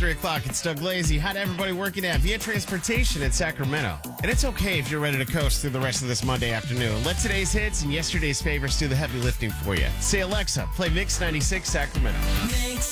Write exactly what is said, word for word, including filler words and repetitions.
three o'clock. It's Doug Lazy. Hi to everybody working at Via Transportation in Sacramento. And it's okay if you're ready to coast through the rest of this Monday afternoon. Let today's hits and yesterday's favorites do the heavy lifting for you. Say, Alexa, play Mix ninety-six Sacramento. Mix